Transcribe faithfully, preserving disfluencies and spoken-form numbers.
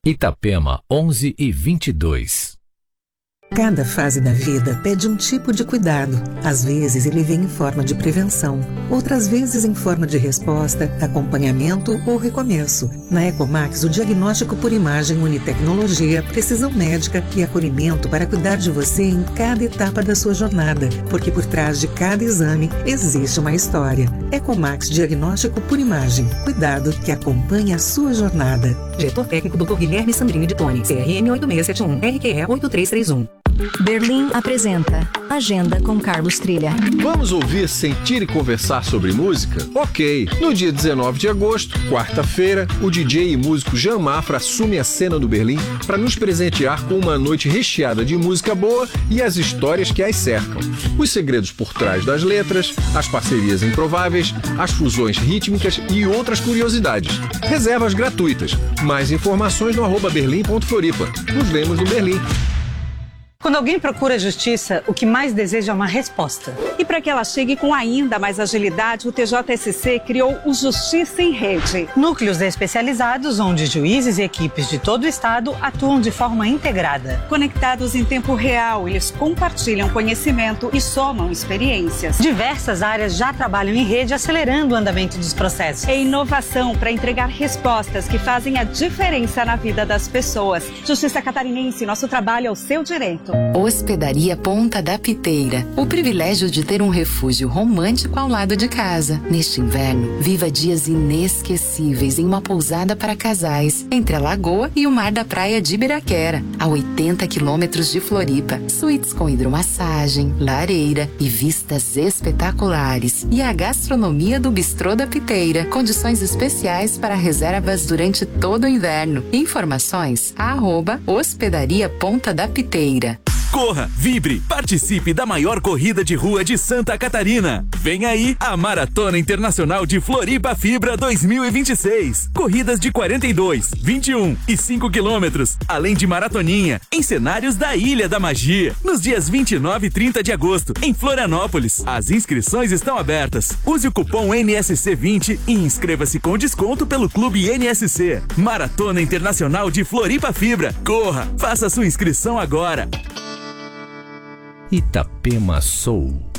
Itapema, onze e vinte e dois. Cada fase da vida pede um tipo de cuidado. Às vezes ele vem em forma de prevenção, outras vezes em forma de resposta, acompanhamento ou recomeço. Na Ecomax, o diagnóstico por imagem une tecnologia, precisão médica e acolhimento para cuidar de você em cada etapa da sua jornada, porque por trás de cada exame existe uma história. Ecomax Diagnóstico por Imagem. Cuidado que acompanha a sua jornada. Diretor técnico doutor Guilherme Sandrini de Tone, C R M oito seis sete um, R Q E oito três três um. Berlim apresenta Agenda com Carlos Trilha. Vamos ouvir, sentir e conversar sobre música? Ok! No dia dezenove de agosto, quarta-feira, o D J e músico Jean Mafra assume a cena do Berlim para nos presentear com uma noite recheada de música boa e as histórias que as cercam. Os segredos por trás das letras, as parcerias improváveis, as fusões rítmicas e outras curiosidades. Reservas gratuitas. Mais informações no arroba berlim ponto floripa. Nos vemos no Berlim. Quando alguém procura justiça, o que mais deseja é uma resposta. E para que ela chegue com ainda mais agilidade, o T J S C criou o Justiça em Rede. Núcleos especializados onde juízes e equipes de todo o estado atuam de forma integrada. Conectados em tempo real, eles compartilham conhecimento e somam experiências. Diversas áreas já trabalham em rede, acelerando o andamento dos processos. É inovação para entregar respostas que fazem a diferença na vida das pessoas. Justiça Catarinense, nosso trabalho é o seu direito. Hospedaria Ponta da Piteira. O privilégio de ter um refúgio romântico ao lado de casa. Neste inverno, viva dias inesquecíveis em uma pousada para casais, entre a lagoa e o mar da praia de Ibiraquera, a oitenta quilômetros de Floripa. Suítes com hidromassagem, lareira e vistas espetaculares. E a gastronomia do Bistrô da Piteira. Condições especiais para reservas durante todo o inverno. Informações, arroba Hospedaria Ponta da Piteira. Corra, vibre, participe da maior corrida de rua de Santa Catarina. Vem aí a Maratona Internacional de Floripa Fibra dois mil e vinte e seis. Corridas de quarenta e dois, vinte e um e cinco quilômetros, além de maratoninha, em cenários da Ilha da Magia, nos dias vinte e nove e trinta de agosto, em Florianópolis. As inscrições estão abertas. Use o cupom N S C vinte e inscreva-se com desconto pelo Clube N S C. Maratona Internacional de Floripa Fibra. Corra, faça sua inscrição agora. Itapema Soul.